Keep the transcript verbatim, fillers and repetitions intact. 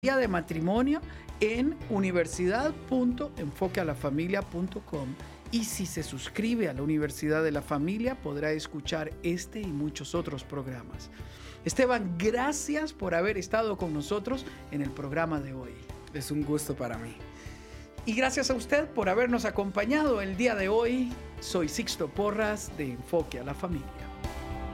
de matrimonio en universidad punto enfoque a la familia punto com, y si se suscribe a la Universidad de la Familia podrá escuchar este y muchos otros programas. Esteban, gracias por haber estado con nosotros en el programa de hoy. Es un gusto para mí. Y gracias a usted por habernos acompañado el día de hoy. Soy Sixto Porras de Enfoque a la Familia.